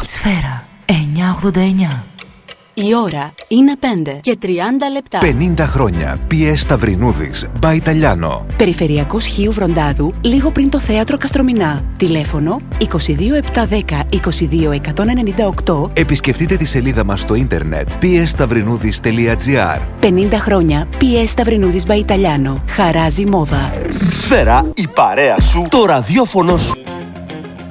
Σφαίρα 989. Η ώρα είναι 5 και 30 λεπτά. 50 χρόνια. PS Σταυρινούδης, by Italiano. Περιφερειακός Χίου Βροντάδου, λίγο πριν το θέατρο Καστρομηνά. Τηλέφωνο 22710 22198. Επισκεφτείτε τη σελίδα μας στο ίντερνετ psstαυρινούδης.gr. 50 χρόνια. PS Σταυρινούδης by Italiano. Χαράζει μόδα. Σφαίρα, η παρέα σου, το ραδιόφωνο σου.